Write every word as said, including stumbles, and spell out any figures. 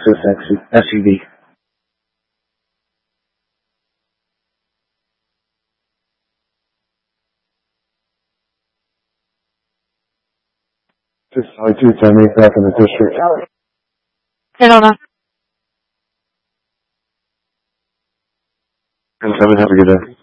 Lexus S U V. Just like two ten me back in the district. Hey, hold on. And seven, have a good day.